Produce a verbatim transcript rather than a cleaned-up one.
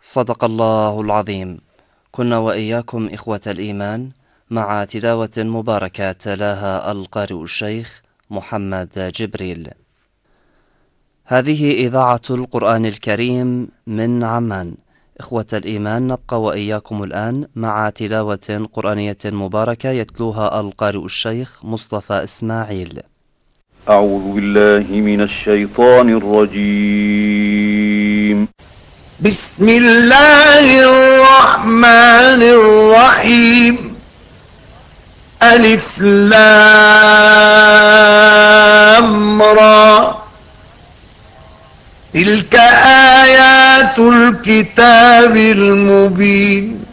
صدق الله العظيم. كنا وإياكم إخوة الإيمان مع تلاوة مباركة تلاها القارئ الشيخ محمد جبريل. هذه إذاعة القرآن الكريم من عمان. إخوة الإيمان، نبقى وإياكم الآن مع تلاوة قرآنية مباركة يتلوها القارئ الشيخ مصطفى إسماعيل. أعوذ بالله من الشيطان الرجيم. بسم الله الرحمن الرحيم. ألف لام را. تلك آيات الكتاب المبين.